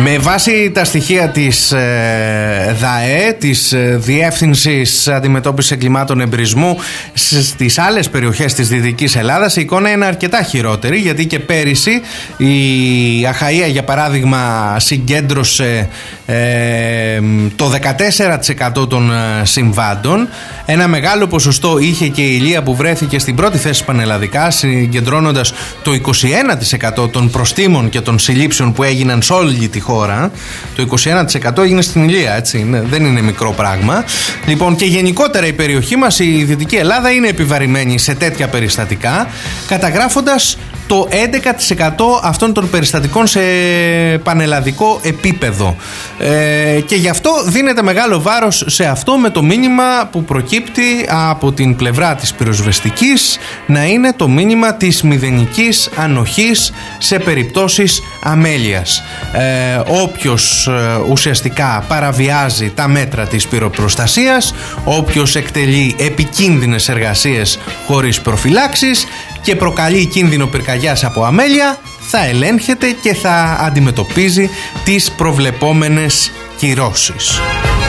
Με βάση τα στοιχεία της ΔΑΕ, της Διεύθυνσης Αντιμετώπισης Εγκλημάτων Εμπρισμού, στις άλλες περιοχές της Δυτικής Ελλάδας η εικόνα είναι αρκετά χειρότερη, γιατί και πέρυσι η Αχαΐα, για παράδειγμα, συγκέντρωσε το 14% των συμβάντων. Ένα μεγάλο ποσοστό είχε και η Ηλία, που βρέθηκε στην πρώτη θέση πανελλαδικά, συγκεντρώνοντας το 21% των προστίμων και των συλλήψεων που έγιναν σε όλη τη χώρα. Το 21% έγινε στην Ηλία, έτσι, δεν είναι μικρό πράγμα. Λοιπόν, και γενικότερα η περιοχή μας, η Δυτική Ελλάδα, είναι επιβαρημένη σε τέτοια περιστατικά, καταγράφοντας το 11% αυτών των περιστατικών σε πανελλαδικό επίπεδο. Και γι' αυτό δίνεται μεγάλο βάρος σε αυτό, με το μήνυμα που προκύπτει από την πλευρά της πυροσβεστικής να είναι το μήνυμα της μηδενικής ανοχής σε περιπτώσεις αμέλειας. Όποιος ουσιαστικά παραβιάζει τα μέτρα της πυροπροστασίας, όποιος εκτελεί επικίνδυνες εργασίες χωρίς προφυλάξεις και προκαλεί κίνδυνο πυρκαγιάς από αμέλεια, θα ελέγχεται και θα αντιμετωπίζει τις προβλεπόμενες κυρώσεις.